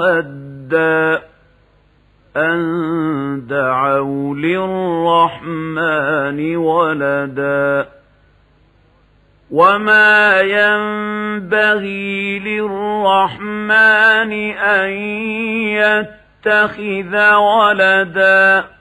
وَدًّا أَن دَعَوْا لِلرَّحْمَٰنِ وَلَدًا وَمَا يَنبَغِي لِلرَّحْمَٰنِ أَن يَتَّخِذَ وَلَدًا